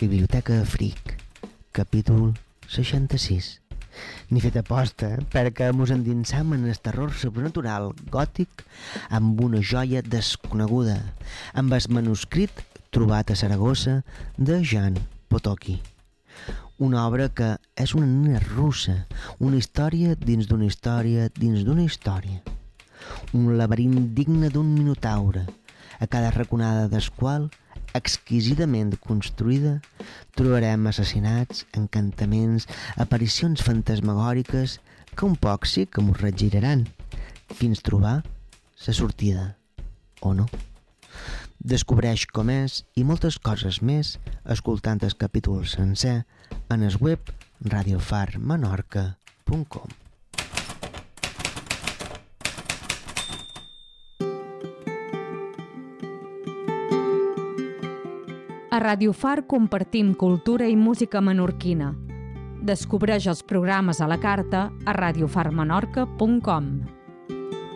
Biblioteca Fric, capítol 66. N'he fet aposta perquè mos endinsam en el terror sobrenatural gòtic amb una joia desconeguda, amb el manuscrit trobat a Saragossa de Jan Potocki. Una obra que és una nina russa, una història dins d'una història dins d'una història. Un laberint digne d'un minotaure, a cada raconada del qual, exquisidament construïda, trobarem assassinats, encantaments, aparicions fantasmagòriques que un poc sí que mos regiraran, fins trobar la sortida, o no. Descobreix com és i moltes coses més escoltant el capítol sencer en el web radiofarmenorca.com. A Radio Far compartim cultura i música menorquina. Descobreix els programes a la carta a radiofarmenorca.com.